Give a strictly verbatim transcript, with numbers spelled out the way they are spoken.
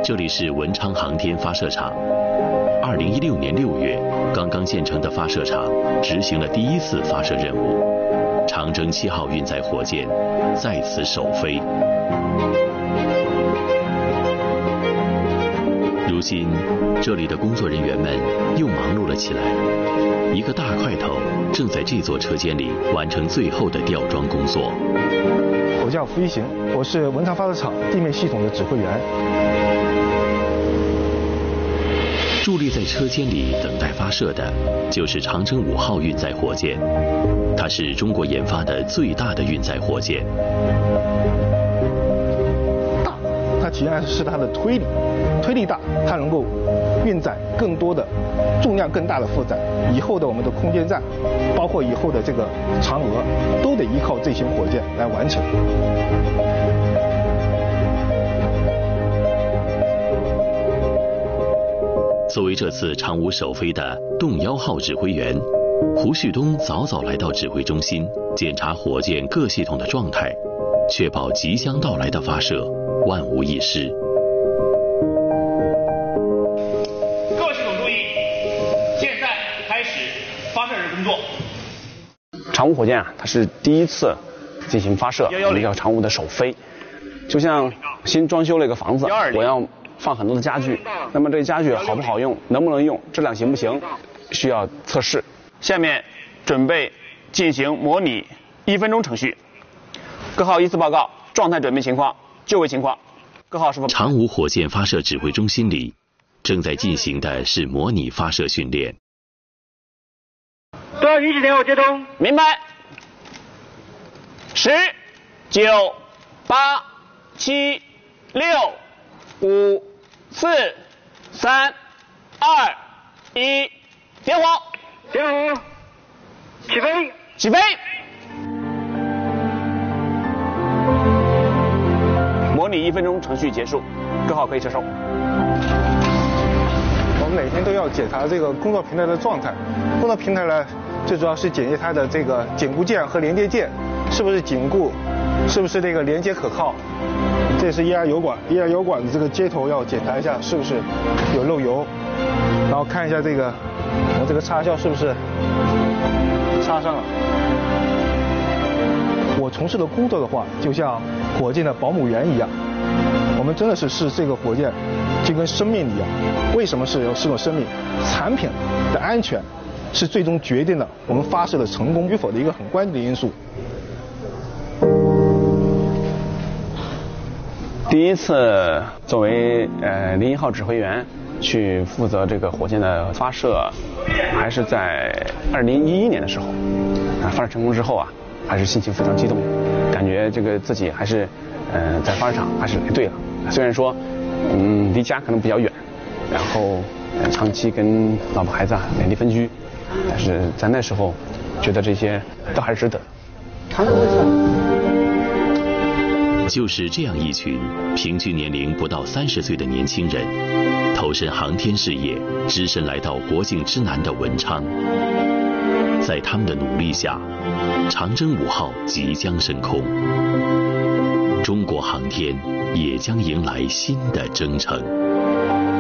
这里是文昌航天发射场。二零一六年六月，刚刚建成的发射场执行了第一次发射任务，长征七号运载火箭在此首飞。如今，这里的工作人员们又忙碌了起来，一个大块头正在这座车间里完成最后的吊装工作。 我叫付一行，我是文昌发射场地面系统的指挥员。 伫立在车间里等待发射的，就是长征五号运载火箭，它是中国研发的最大的运载火箭。 大，它体现是它的推力，推力大，它能够运载更多的重量更大的负载。以后的我们的空间站，包括以后的这个嫦娥，都得依靠这型火箭来完成。 作为这次长五首飞的动幺号指挥员，胡旭东早早来到指挥中心，检查火箭各系统的状态，确保即将到来的发射万无一失。 各系统注意，现在开始发射日工作。 长五火箭啊，它是第一次进行发射，我们叫长五的首飞，就像新装修了一个房子，我要放很多的家具，那么这个家具好不好用，能不能用，质量行不行，需要测试。 下面准备进行模拟一分钟程序，各号依次报告状态准备情况、就位情况。各号是否？ 长五火箭发射指挥中心里正在进行的是模拟发射训练。 多少允许点火接通？明白。十、九、八、七、六、五、四、三、二、一，点火！点火！起飞！起飞！模拟一分钟程序结束，各号可以撤收。 我们每天都要检查这个工作平台的状态。工作平台呢，最主要是检验它的这个紧固件和连接件是不是紧固，是不是这个连接可靠。这是液压油管，液压油管的这个接头要检查一下是不是有漏油，然后看一下这个我这个插销是不是插上了。我从事的工作的话，就像火箭的保姆员一样，我们真的是视这个火箭就跟生命一样。为什么是有视作生命？产品的安全是最终决定了我们发射的成功与否的一个很关键的因素。 第一次作为呃零一号指挥员去负责这个火箭的发射，还是在二零一一年的时候，啊发射成功之后啊，还是心情非常激动，感觉这个自己还是呃在发射场还是来对了。虽然说嗯离家可能比较远，然后、呃、长期跟老婆孩子啊两地分居，但是在那时候觉得这些都还是值得。长征为什么？ 就是这样一群平均年龄不到三十岁的年轻人，投身航天事业，只身来到国境之南的文昌。在他们的努力下，长征五号即将升空，中国航天也将迎来新的征程。